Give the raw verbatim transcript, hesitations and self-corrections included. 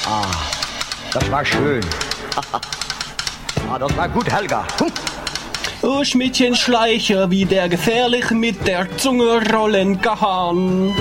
Ah, das war schön. Ah, das war gut, Helga. Hm. Oh, Schmidtchen Schleicher, wie der gefährlich mit der Zunge rollen kann.